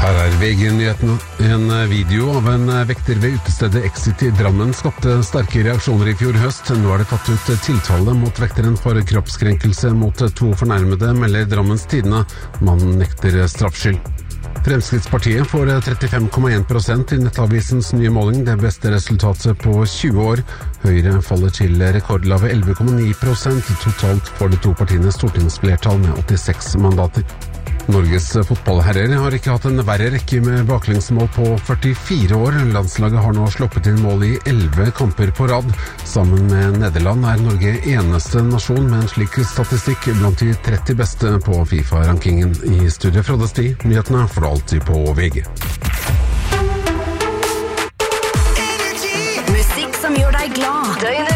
Her VG-nyhetene. En video av en vekter ved utestedet Exit i Drammen skapte sterke reaksjoner i fjor høst. Nå det tatt ut tiltale mot vekteren for kroppskrenkelse mot 2 fornærmede, melder Drammens Tidende. Mannen nekter straffskyld. Fremskrittspartiet får 35,1% i Nettavisens nye måling, det beste resultatet på 20 år. Høyre faller til rekordlave 11,9%. Totalt får de 2 partiene stortingsflertall med 86 mandater. Norges fotballherrer har ikke hatt en verre rekke med baklengsmål på 44 år. Landslaget har nå sluppet inn mål i 11 kamper på rad. Sammen med Nederland Norge eneste nasjon med en slik statistikk blant de 30 beste på FIFA-rankingen. I studiet Frode Sti, nyhetene får du alltid på VG. Musikk som gjør deg glad. Døgnet